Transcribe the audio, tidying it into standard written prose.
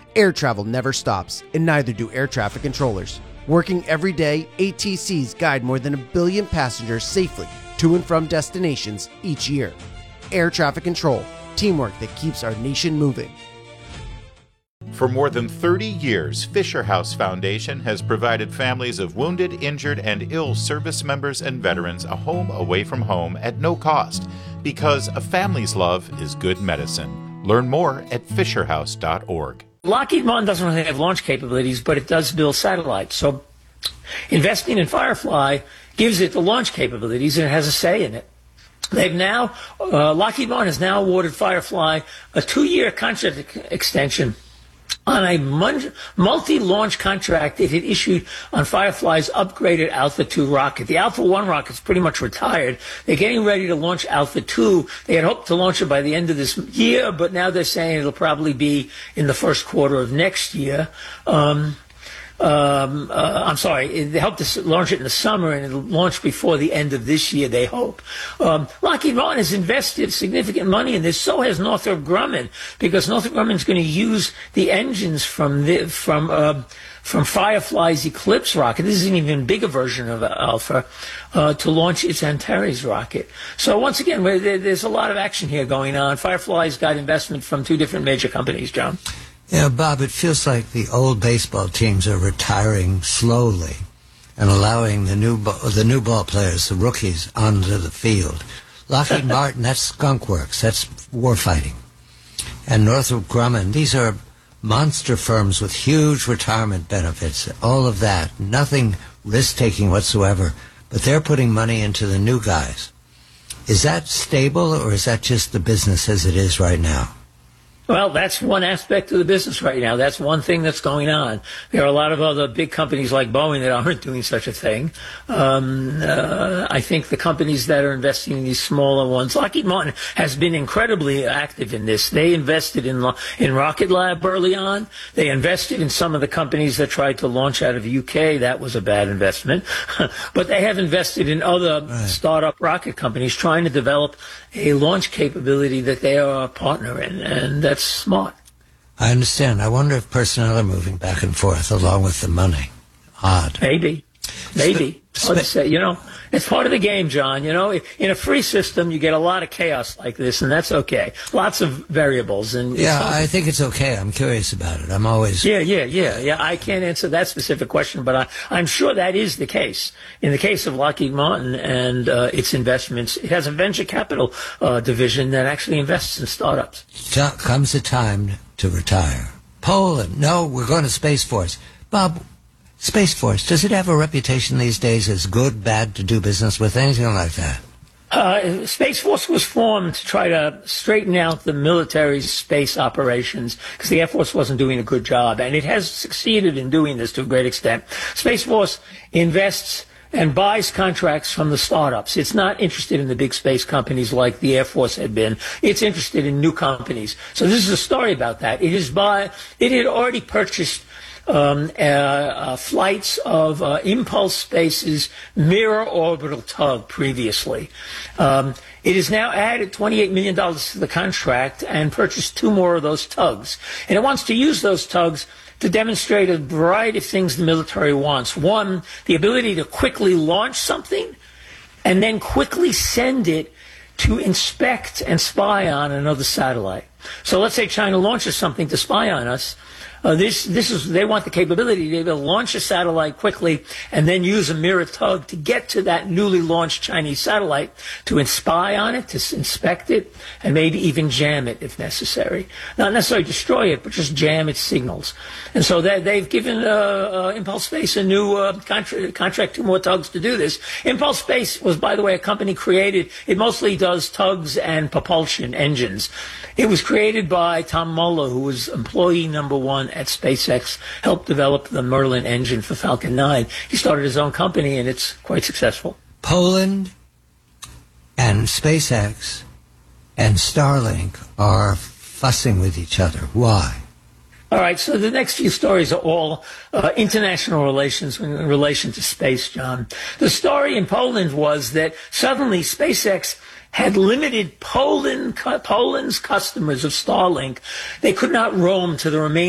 Air travel never stops, and neither do air traffic controllers. Working every day, ATCs guide more than 1 billion passengers safely to and from destinations each year. Air traffic control, teamwork that keeps our nation moving. For more than 30 years, Fisher House Foundation has provided families of wounded, injured, and ill service members and veterans a home away from home at no cost, because a family's love is good medicine. Learn more at fisherhouse.org. Lockheed Martin doesn't really have launch capabilities, but it does build satellites. So investing in Firefly gives it the launch capabilities, and it has a say in it. They've now, Lockheed Martin has now awarded Firefly a 2-year contract extension on a multi-launch contract it had issued on Firefly's upgraded Alpha 2 rocket. The Alpha 1 rocket's pretty much retired. They're getting ready to launch Alpha 2. They had hoped to launch it by the end of this year, but now they're saying it'll probably be in the first quarter of next year. I'm sorry, they hope to launch it in the summer, and it'll launch before the end of this year, they hope. Lockheed Martin has invested significant money in this. So has Northrop Grumman, because Northrop Grumman's going to use the engines from Firefly's Eclipse rocket. This is an even bigger version of Alpha, to launch its Antares rocket. So once again, there's a lot of action here going on. Firefly's got investment from 2 different major companies, John. Yeah, Bob, it feels like the old baseball teams are retiring slowly and allowing the new ball players, the rookies, onto the field. Lockheed Martin, that's skunk works. That's war fighting. And Northrop Grumman, these are monster firms with huge retirement benefits, all of that. Nothing risk-taking whatsoever. But they're putting money into the new guys. Is that stable, or is that just the business as it is right now? Well, that's one aspect of the business right now. That's one thing that's going on. There are a lot of other big companies like Boeing that aren't doing such a thing. I think the companies that are investing in these smaller ones, Lockheed Martin has been incredibly active in this. They invested in Rocket Lab early on. They invested in some of the companies that tried to launch out of the UK. That was a bad investment. But they have invested in other startup rocket companies trying to develop a launch capability that they are a partner in, and that's smart. I understand. I wonder if personnel are moving back and forth along with the money. Odd. Maybe. Hard to say. It's part of the game, John. In a free system, you get a lot of chaos like this, and that's okay. Lots of variables. And I think it's okay. I'm curious about it. I'm always... Yeah. I can't answer that specific question, but I'm sure that is the case. In the case of Lockheed Martin and its investments, it has a venture capital division that actually invests in startups. Comes a time to retire. Poland. No, we're going to Space Force. Bob... Space Force, does it have a reputation these days as good, bad to do business with, anything like that? Space Force was formed to try to straighten out the military's space operations because the Air Force wasn't doing a good job, and it has succeeded in doing this to a great extent. Space Force invests and buys contracts from the startups. It's not interested in the big space companies like the Air Force had been. It's interested in new companies. So this is a story about that. It had already purchased flights of Impulse Space's Mirror Orbital Tug previously. It has now added $28 million to the contract and purchased 2 more of those tugs. And it wants to use those tugs to demonstrate a variety of things the military wants. One, the ability to quickly launch something and then quickly send it to inspect and spy on another satellite. So let's say China launches something to spy on us. They want the capability to be able to launch a satellite quickly and then use a mirror tug to get to that newly launched Chinese satellite to spy on it, to inspect it, and maybe even jam it if necessary. Not necessarily destroy it, but just jam its signals. And so they've given Impulse Space a new contract, 2 more tugs to do this. Impulse Space was, by the way, a company created. It mostly does tugs and propulsion engines. It was created by Tom Muller, who was employee number 1 at SpaceX, helped develop the Merlin engine for Falcon 9. He started his own company, and it's quite successful. Poland and SpaceX and Starlink are fussing with each other. Why? All right, so the next few stories are all international relations in relation to space, John. The story in Poland was that suddenly SpaceX had limited Poland's customers of Starlink. They could not roam to the remaining